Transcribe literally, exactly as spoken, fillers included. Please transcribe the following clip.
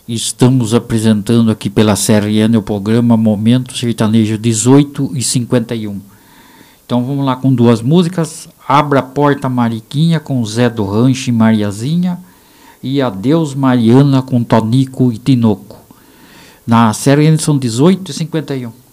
Estamos apresentando aqui pela C R N o programa Momento Sertanejo dezoito e cinquenta e um. Então vamos lá com duas músicas. Abra a Porta Mariquinha com Zé do Rancho e Mariazinha, e Adeus Mariana com Tonico e Tinoco. Na C R N são dezoito e cinquenta e um.